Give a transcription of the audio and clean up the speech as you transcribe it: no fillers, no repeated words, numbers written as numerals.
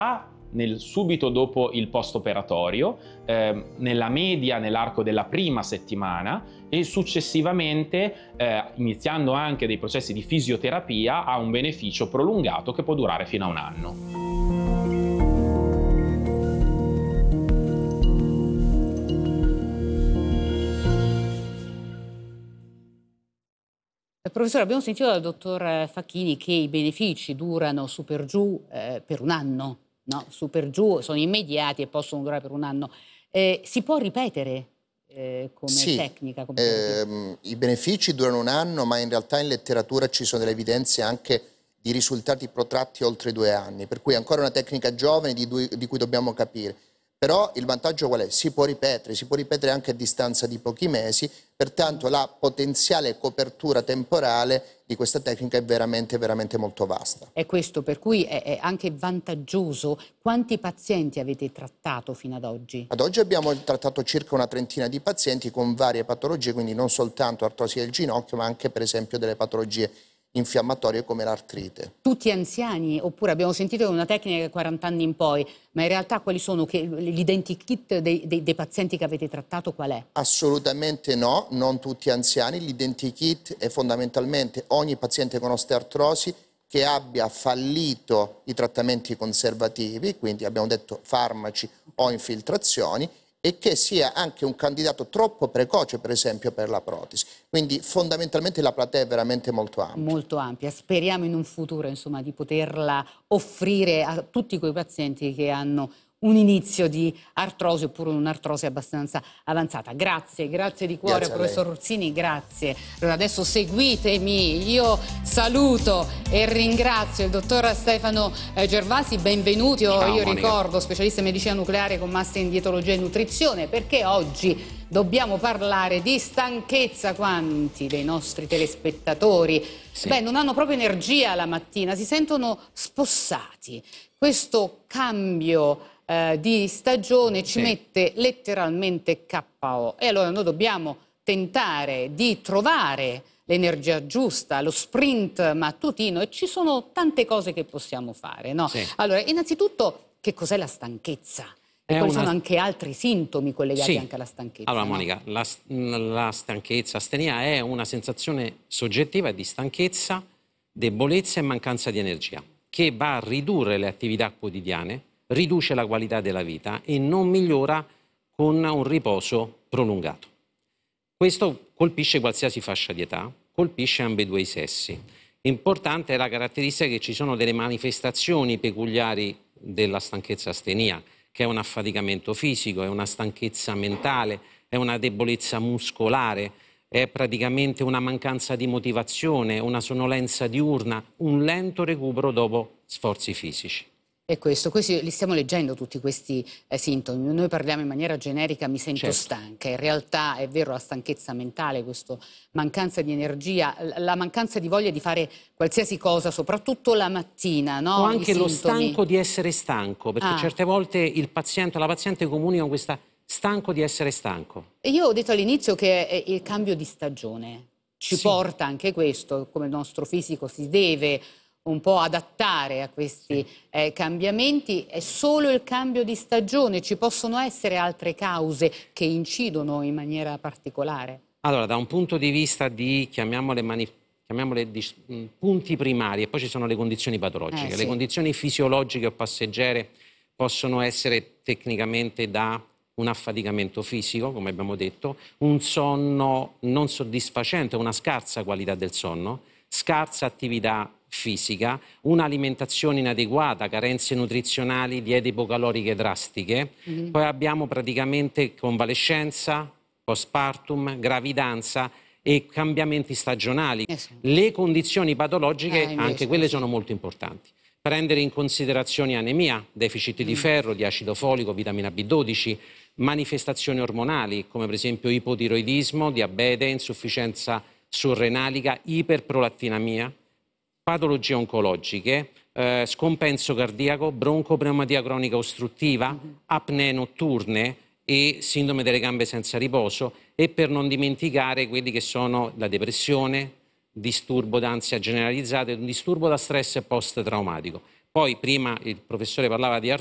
subito dopo il post-operatorio, nella media nell'arco della prima settimana e successivamente, iniziando anche dei processi di fisioterapia, ha un beneficio prolungato che può durare fino a un anno. Professore, abbiamo sentito dal dottor Facchini che i benefici durano su per giù per un anno, no? Su per giù sono immediati e possono durare per un anno. Si può ripetere come tecnica? Come terapia? I benefici durano un anno, ma in realtà in letteratura ci sono delle evidenze anche di risultati protratti oltre 2 anni, per cui è ancora una tecnica giovane di cui dobbiamo capire. Però il vantaggio qual è? Si può ripetere anche a distanza di pochi mesi, pertanto la potenziale copertura temporale di questa tecnica è veramente molto vasta. È questo per cui è anche vantaggioso. Quanti pazienti avete trattato fino ad oggi? Ad oggi abbiamo trattato circa una trentina di pazienti con varie patologie, quindi non soltanto artrosi del ginocchio, ma anche per esempio delle patologie infiammatorie come l'artrite. Tutti anziani? Oppure abbiamo sentito che è una tecnica che 40 anni in poi, ma in realtà quali sono l'identikit dei pazienti che avete trattato qual è? Assolutamente no, non tutti anziani. L'identikit è fondamentalmente ogni paziente con osteoartrosi che abbia fallito i trattamenti conservativi, quindi abbiamo detto farmaci o infiltrazioni, e che sia anche un candidato troppo precoce, per esempio, per la protesi. Quindi fondamentalmente la platea è veramente molto ampia. Molto ampia. Speriamo in un futuro, insomma, di poterla offrire a tutti quei pazienti che hanno un inizio di artrosi oppure un'artrosi abbastanza avanzata. Grazie di cuore, professor Ruzzini, grazie. Allora adesso seguitemi, io saluto e ringrazio il dottor Stefano Gervasi, benvenuti. Ciao, io Monica. Ricordo, specialista in medicina nucleare con master in dietologia e nutrizione, perché oggi dobbiamo parlare di stanchezza. Quanti dei nostri telespettatori non hanno proprio energia la mattina, si sentono spossati. Questo cambio di stagione ci mette letteralmente KO e allora noi dobbiamo tentare di trovare l'energia giusta, lo sprint mattutino, e ci sono tante cose che possiamo fare, no? Allora, innanzitutto, che cos'è la stanchezza? E quali sono anche altri sintomi collegati anche alla stanchezza? Allora, no? Monica, la stanchezza, astenia è una sensazione soggettiva di stanchezza, debolezza e mancanza di energia, che va a ridurre le attività quotidiane, riduce la qualità della vita e non migliora con un riposo prolungato. Questo colpisce qualsiasi fascia di età, colpisce ambedue i sessi. Importante è la caratteristica che ci sono delle manifestazioni peculiari della stanchezza astenia, che è un affaticamento fisico, è una stanchezza mentale, è una debolezza muscolare, è praticamente una mancanza di motivazione, una sonnolenza diurna, un lento recupero dopo sforzi fisici. E questi li stiamo leggendo tutti questi sintomi. Noi parliamo in maniera generica, mi sento stanca. In realtà è vero, la stanchezza mentale, questa mancanza di energia, la mancanza di voglia di fare qualsiasi cosa, soprattutto la mattina, no? O anche lo stanco di essere stanco, perché certe volte il paziente o la paziente comunicano questa stanco di essere stanco. E io ho detto all'inizio che è il cambio di stagione ci porta anche questo, come il nostro fisico si deve un po' adattare a questi cambiamenti. È solo il cambio di stagione? Ci possono essere altre cause che incidono in maniera particolare? Allora, da un punto di vista di, chiamiamole punti primari, e poi ci sono le condizioni patologiche. Le condizioni fisiologiche o passeggere possono essere tecnicamente da un affaticamento fisico, come abbiamo detto, un sonno non soddisfacente, una scarsa qualità del sonno, scarsa attività fisica, un'alimentazione inadeguata, carenze nutrizionali, diete ipocaloriche drastiche. Poi abbiamo praticamente convalescenza, postpartum, gravidanza e cambiamenti stagionali. Le condizioni patologiche, anche quelle sono molto importanti. Prendere in considerazione anemia, deficit di ferro, di acido folico, vitamina B12, manifestazioni ormonali come per esempio ipotiroidismo, diabete, insufficienza surrenalica, iperprolattinamia, patologie oncologiche, scompenso cardiaco, broncopneumatia cronica ostruttiva, apnee notturne e sindrome delle gambe senza riposo, e per non dimenticare quelli che sono la depressione, disturbo d'ansia generalizzata e un disturbo da stress post-traumatico. Poi prima il professore parlava di